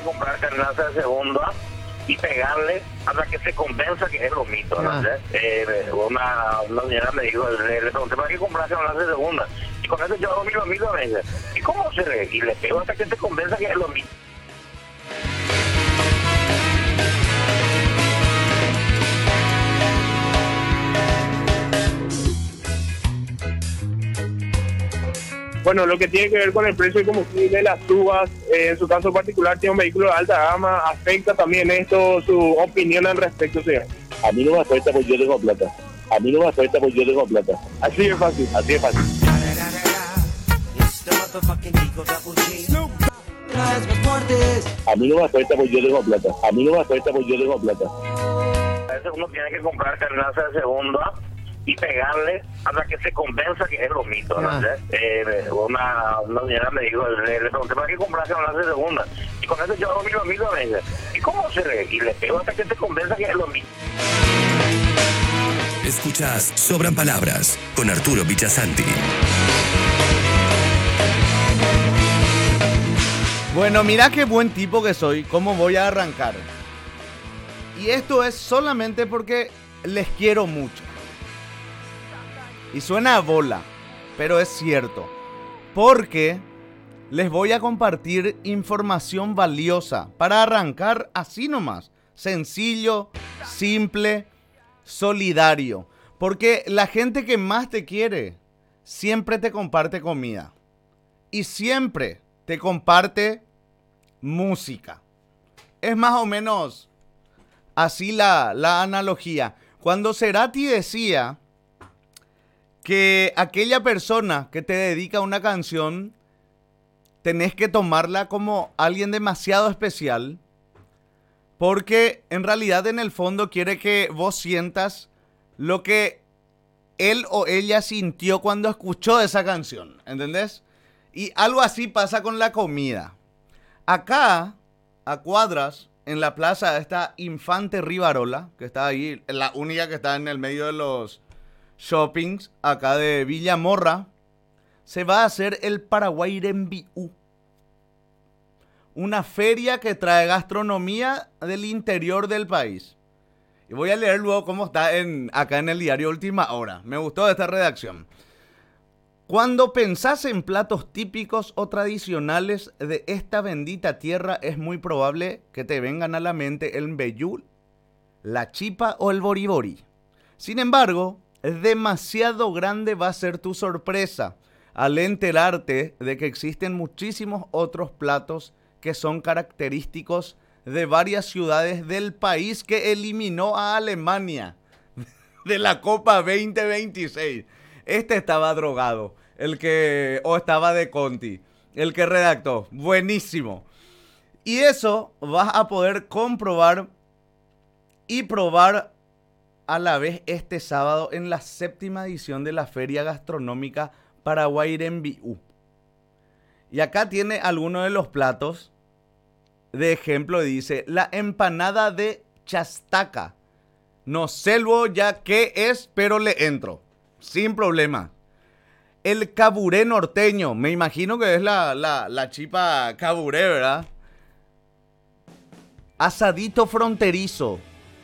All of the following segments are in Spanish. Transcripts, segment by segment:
comprar carnaza de segunda y pegarle hasta que se convenza que es lo mito, ¿no? Una señora me dijo, le pregunté, ¿para qué comprar carnaza de segunda? Y con eso yo hago mi lomito, me dice, ¿y cómo se ve? Y le pego hasta que se convenza que es lo mito. Bueno, lo que tiene que ver con el precio del combustible, las subas, en su caso particular tiene un vehículo de alta gama, ¿afecta también esto su opinión al respecto, señor? A mí no me afecta porque yo tengo plata. A mí no me afecta porque yo tengo plata. Así es fácil. Así es fácil. A mí no me afecta porque yo tengo plata. A mí no me afecta porque yo tengo plata. A veces uno tiene que comprar carnaza de segunda y pegarle hasta que se convenza que es lo mito, ¿no? Una señora me dijo, le pregunté, ¿para qué comprar carnaza de segunda? Y con eso yo hago mi lomito, me dice, ¿y cómo se ve? Y le pego hasta que se convenza que es lo mito. Escuchás Sobran Palabras con Arturo Pichasanti. Bueno, mira qué buen tipo que soy, cómo voy a arrancar. Y esto es solamente porque les quiero mucho. Y suena a bola, pero es cierto. Porque les voy a compartir información valiosa para arrancar así nomás. Sencillo, simple, solidario. Porque la gente que más te quiere siempre te comparte comida. Y siempre te comparte música. Es más o menos así la analogía. Cuando Cerati decía que aquella persona que te dedica una canción tenés que tomarla como alguien demasiado especial, porque en realidad en el fondo quiere que vos sientas lo que él o ella sintió cuando escuchó esa canción, ¿entendés? Y algo así pasa con la comida. Acá, a cuadras, en la plaza está Infante Rivarola, que está ahí, la única que está en el medio de los shoppings, acá de Villa Morra, se va a hacer el Paraguairembiú. Una feria que trae gastronomía del interior del país. Y voy a leer luego cómo está acá en el diario Última Hora. Me gustó esta redacción. Cuando pensás en platos típicos o tradicionales de esta bendita tierra, es muy probable que te vengan a la mente el mbejú, la chipa o el boribori. Sin embargo, demasiado grande va a ser tu sorpresa al enterarte de que existen muchísimos otros platos que son característicos de varias ciudades del país que eliminó a Alemania de la Copa 2026. Este estaba drogado, o estaba de Conti, el que redactó. Buenísimo. Y eso vas a poder comprobar y probar a la vez este sábado en la 7ª edición de la Feria Gastronómica Paraguairembiú. Y acá tiene algunos de los platos. De ejemplo dice, la empanada de chastaca. No sé luego ya qué es, pero le entro. Sin problema. El caburé norteño. Me imagino que es la chipa caburé, ¿verdad? Asadito fronterizo.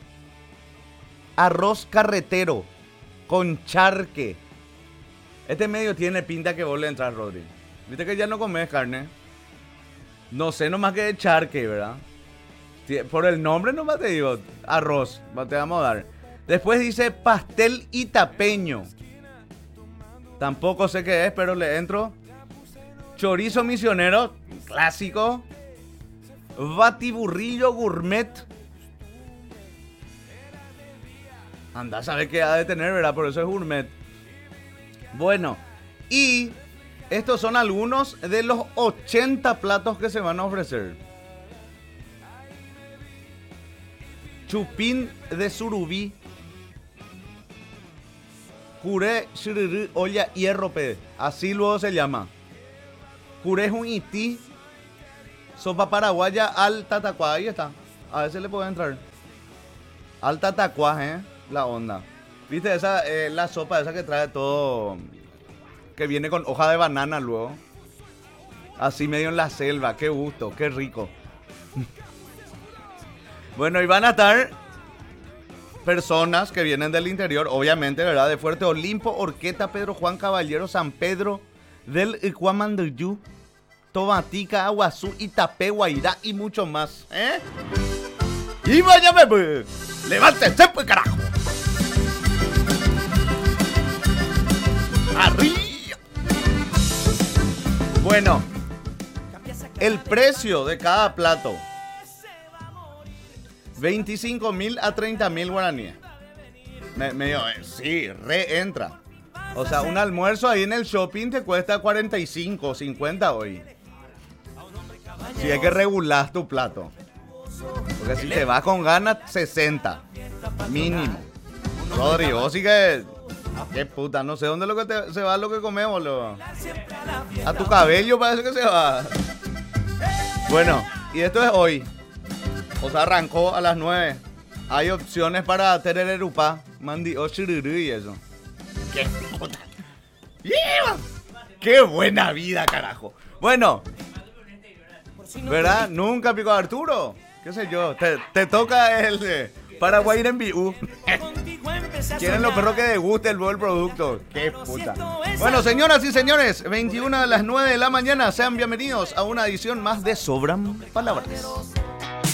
Arroz carretero. Con charque. Este medio tiene pinta que vos le entras, Rodri. Viste que ya no comes carne. No sé nomás que de charque, ¿verdad? Por el nombre nomás te digo. Arroz. Te vamos a dar. Después dice pastel itapeño. Tampoco sé qué es, pero le entro. Chorizo misionero, clásico. Batiburrillo gourmet. Anda a saber qué ha de tener, ¿verdad? Por eso es gourmet. Bueno, y estos son algunos de los 80 platos que se van a ofrecer. Chupín de surubí. Curé, shiriri, olla, hierro, pe. Así luego se llama. Curé es un ití. Sopa paraguaya al tatacuá. Ahí está. A veces le puede entrar. Al tatacuá, la onda. ¿Viste esa? La sopa esa que trae todo. Que viene con hoja de banana luego. Así medio en la selva. Qué gusto, qué rico. Bueno, y van a estar personas que vienen del interior, obviamente, ¿verdad? De Fuerte Olimpo, Horqueta, Pedro Juan Caballero, San Pedro del Icuamanduyú, Tomatica, Aguazú, Itapé, Guairá y mucho más, ¿eh? Y váyame, pues. Levántense, pues, carajo. Arriba. Bueno, el precio de cada plato, 25.000 a 30.000 guaraníes. Sí, reentra. O sea, un almuerzo ahí en el shopping te cuesta 45 o 50 hoy. Si hay que regular tu plato. Porque si te vas con ganas, 60. Mínimo. Rodri, vos sí que... Qué puta, no sé dónde se va lo que comemos. A tu cabello parece que se va. Bueno, y esto es hoy. O sea, arrancó a las 9. Hay opciones para terererupá, mandi o chirurú y eso. ¡Qué puta! ¡Yeah! ¡Qué buena vida, carajo! Bueno, ¿verdad? Nunca picó Arturo. ¿Qué sé yo? Te toca el de Paraguay en BU. Quieren los perros que degusten luego el producto. ¡Qué puta! Bueno, señoras y señores, 21 a las 9 de la mañana. Sean bienvenidos a una edición más de Sobran Palabras.